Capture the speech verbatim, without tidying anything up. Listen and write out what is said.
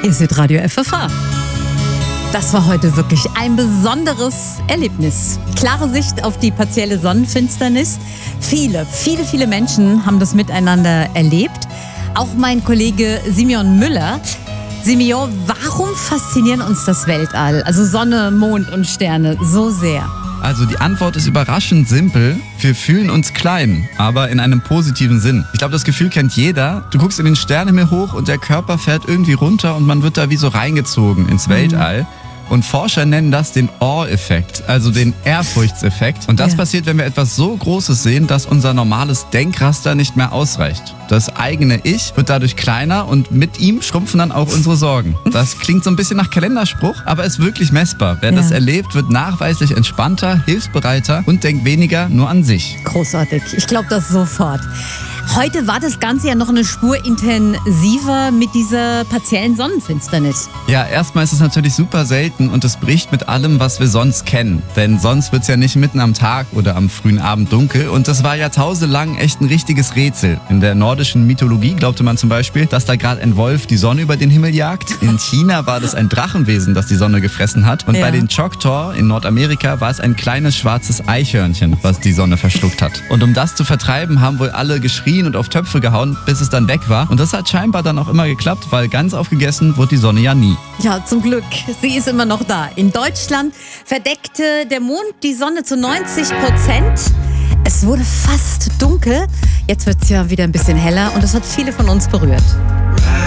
Ihr seht Radio F F H. Das war heute wirklich ein besonderes Erlebnis. Klare Sicht auf die partielle Sonnenfinsternis. Viele, viele, viele Menschen haben das miteinander erlebt. Auch mein Kollege Simeon Müller. Simeon, warum faszinieren uns das Weltall, also Sonne, Mond und Sterne, so sehr? Also die Antwort ist überraschend simpel. Wir fühlen uns klein, aber in einem positiven Sinn. Ich glaube, das Gefühl kennt jeder. Du guckst in den Sternenhimmel hoch und der Körper fährt irgendwie runter und man wird da wie so reingezogen ins Weltall. Mhm. Und Forscher nennen das den Awe-Effekt, also den Ehrfurchtseffekt. Und das ja. passiert, wenn wir etwas so Großes sehen, dass unser normales Denkraster nicht mehr ausreicht. Das eigene Ich wird dadurch kleiner und mit ihm schrumpfen dann auch unsere Sorgen. Das klingt so ein bisschen nach Kalenderspruch, aber ist wirklich messbar. Wer ja. das erlebt, wird nachweislich entspannter, hilfsbereiter und denkt weniger nur an sich. Großartig. Ich glaube das sofort. Heute war das Ganze ja noch eine Spur intensiver mit dieser partiellen Sonnenfinsternis. Ja, erstmal ist es natürlich super selten und es bricht mit allem, was wir sonst kennen. Denn sonst wird es ja nicht mitten am Tag oder am frühen Abend dunkel. Und das war jahrtausendelang echt ein richtiges Rätsel. In der nordischen Mythologie glaubte man zum Beispiel, dass da gerade ein Wolf die Sonne über den Himmel jagt. In China war das ein Drachenwesen, das die Sonne gefressen hat. Und ja. bei den Choctaw in Nordamerika war es ein kleines schwarzes Eichhörnchen, was die Sonne verschluckt hat. Und um das zu vertreiben, haben wohl alle geschrien und auf Töpfe gehauen, bis es dann weg war. Und das hat scheinbar dann auch immer geklappt, weil ganz aufgegessen wurde die Sonne ja nie. Ja, zum Glück. Sie ist immer noch da. In Deutschland verdeckte der Mond die Sonne zu neunzig Prozent. Es wurde fast dunkel. Jetzt wird es ja wieder ein bisschen heller und das hat viele von uns berührt.